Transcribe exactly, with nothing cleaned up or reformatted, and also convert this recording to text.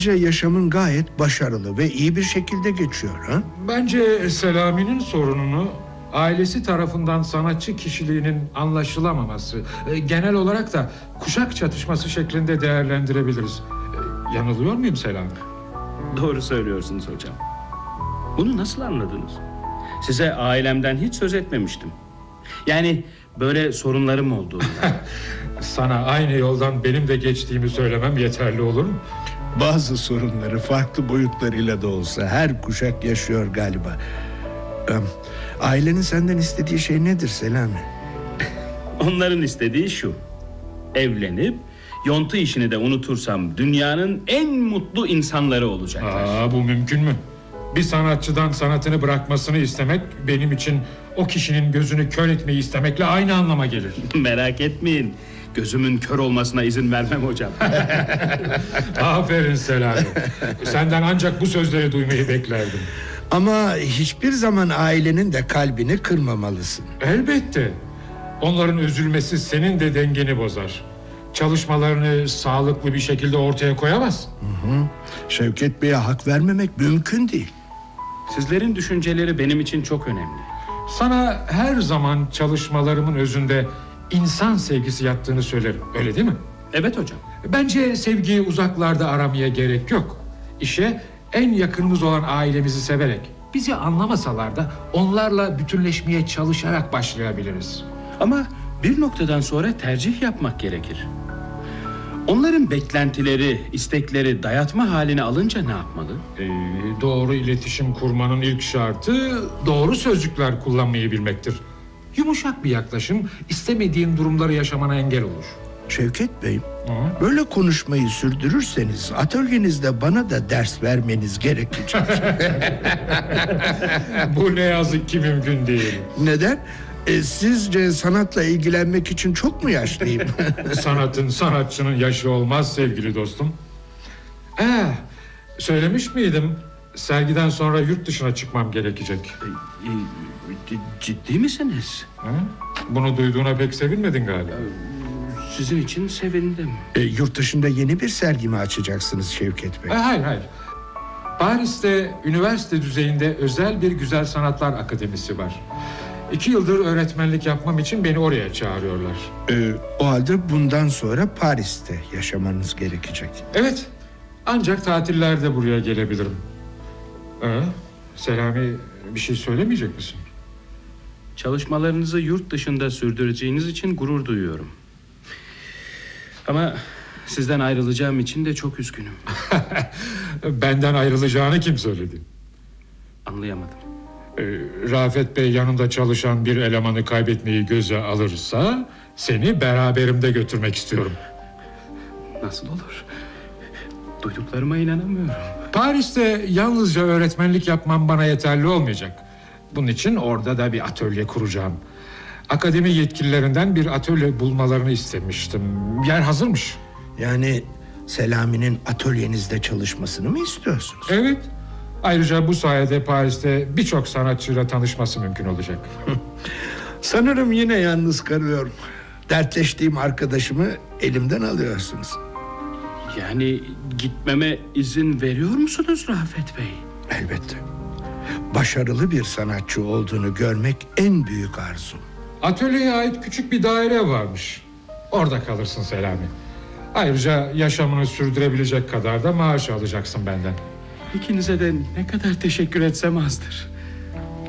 Yaşamın gayet başarılı ve iyi bir şekilde geçiyor. Ha? Bence Selami'nin sorununu ailesi tarafından sanatçı kişiliğinin anlaşılamaması, genel olarak da kuşak çatışması şeklinde değerlendirebiliriz. Yanılıyor muyum Selami? Doğru söylüyorsunuz hocam. Bunu nasıl anladınız? Size ailemden hiç söz etmemiştim. Yani böyle sorunlarım olduğunu. Sana aynı yoldan benim de geçtiğimi söylemem yeterli olur mu? Bazı sorunları farklı boyutlarıyla da olsa her kuşak yaşıyor galiba. Ee, ailenin senden istediği şey nedir Selami? Onların istediği şu: evlenip yontu işini de unutursam dünyanın en mutlu insanları olacaklar. Aa, bu mümkün mü? Bir sanatçıdan sanatını bırakmasını istemek benim için o kişinin gözünü kör etmeyi istemekle aynı anlama gelir. Merak etmeyin, gözümün kör olmasına izin vermem hocam. Aferin Selami. Senden ancak bu sözleri duymayı beklerdim. Ama hiçbir zaman ailenin de kalbini kırmamalısın. Elbette. Onların üzülmesi senin de dengeni bozar. Çalışmalarını sağlıklı bir şekilde ortaya koyamaz. Hı hı. Şevket Bey'e hak vermemek mümkün değil. Sizlerin düşünceleri benim için çok önemli. Sana her zaman çalışmalarımın özünde insan sevgisi yattığını söylerim. Öyle değil mi? Evet hocam. Bence sevgiyi uzaklarda aramaya gerek yok. İşe en yakınımız olan ailemizi severek, bizi anlamasalar da onlarla bütünleşmeye çalışarak başlayabiliriz. Ama bir noktadan sonra tercih yapmak gerekir. Onların beklentileri, istekleri dayatma haline alınca ne yapmalı? Ee, doğru iletişim kurmanın ilk şartı doğru sözcükler kullanmayı bilmektir. Yumuşak bir yaklaşım istemediğin durumları yaşamana engel olur. Şevket Bey, Hı? böyle konuşmayı sürdürürseniz atölyenizde bana da ders vermeniz gerekecek. Bu ne yazık ki mümkün değil. Neden? E, sizce sanatla ilgilenmek için çok mu yaşlıyım? Sanatın, sanatçının yaşı olmaz sevgili dostum. Ee, söylemiş miydim? Sergiden sonra yurt dışına çıkmam gerekecek. E, e, ciddi misiniz? Hı? Bunu duyduğuna pek sevinmedin galiba. Sizin için sevindim. E, yurt dışında yeni bir sergi mi açacaksınız Şevket Bey? E, hayır hayır. Paris'te üniversite düzeyinde özel bir Güzel Sanatlar Akademisi var. İki yıldır öğretmenlik yapmam için beni oraya çağırıyorlar. E, o halde bundan sonra Paris'te yaşamanız gerekecek. Evet. Ancak tatillerde buraya gelebilirim. Ee, Selami, bir şey söylemeyecek misin? Çalışmalarınızı yurt dışında sürdüreceğiniz için gurur duyuyorum. Ama sizden ayrılacağım için de çok üzgünüm. Benden ayrılacağını kim söyledi? Anlayamadım. Ee, Rafet Bey yanında çalışan bir elemanı kaybetmeyi göze alırsa seni beraberimde götürmek istiyorum. Nasıl olur? Duyduklarıma inanamıyorum. Paris'te yalnızca öğretmenlik yapmam bana yeterli olmayacak. Bunun için orada da bir atölye kuracağım. Akademi yetkililerinden bir atölye bulmalarını istemiştim. Yer hazırmış. Yani Selami'nin atölyenizde çalışmasını mı istiyorsunuz? Evet. Ayrıca bu sayede Paris'te birçok sanatçıyla tanışması mümkün olacak. Sanırım yine yalnız kalıyorum. Dertleştiğim arkadaşımı elimden alıyorsunuz. Yani gitmeme izin veriyor musunuz Rafet Bey? Elbette. Başarılı bir sanatçı olduğunu görmek en büyük arzum. Atölyeye ait küçük bir daire varmış. Orada kalırsın Selami. Ayrıca yaşamını sürdürebilecek kadar da maaş alacaksın benden. İkinize de ne kadar teşekkür etsem azdır.